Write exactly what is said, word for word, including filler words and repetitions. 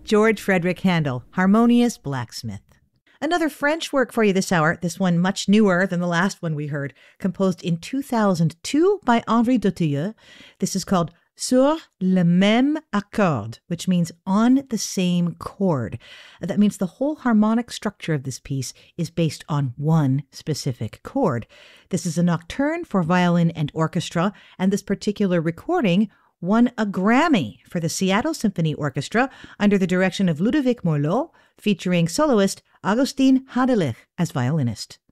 George Frederick Handel, Harmonious Blacksmith. Another French work for you this hour, this one much newer than the last one we heard, composed in two thousand two by Henri Dutilleux. This is called Sur le même accord, which means on the same chord. That means the whole harmonic structure of this piece is based on one specific chord. This is a nocturne for violin and orchestra, and this particular recording won a Grammy for the Seattle Symphony Orchestra under the direction of Ludovic Morlot, featuring soloist Augustin Hadelich as violinist.